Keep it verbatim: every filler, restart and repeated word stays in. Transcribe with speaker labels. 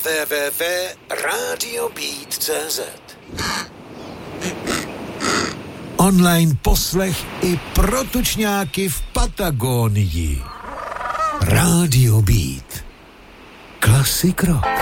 Speaker 1: w w w tečka radio beat tečka c z. Online poslech i pro tučňáky v Patagónii. Radio Beat. Klasik rock.